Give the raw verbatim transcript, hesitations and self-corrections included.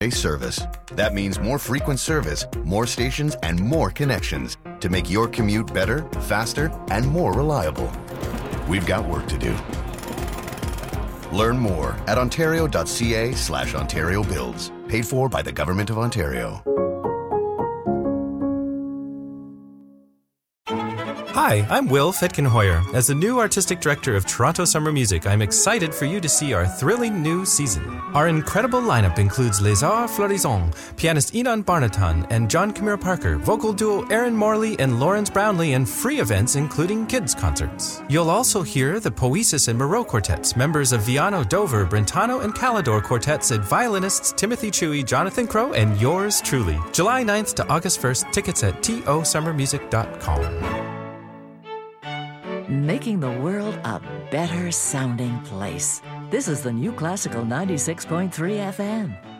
service. That means more frequent service, more stations, and more connections to make your commute better, faster, and more reliable. We've got work to do. Learn more at ontario.ca slash Ontario Builds. Paid for by the Government of Ontario. Hi, I'm Will Fitkin-Hoyer. As the new artistic director of Toronto Summer Music, I'm excited for you to see our thrilling new season. Our incredible lineup includes Les Arts Florissants, pianist Enon Barnaton and John Camille Parker, vocal duo Aaron Morley and Lawrence Brownlee, and free events including kids' concerts. You'll also hear the Poesis and Moreau Quartets, members of Viano, Dover, Brentano, and Calidor Quartets, and violinists Timothy Chewy, Jonathan Crow, and yours truly. July ninth to August first, tickets at t o summer music dot com. Making the world a better sounding place. This is the New Classical ninety-six point three F M.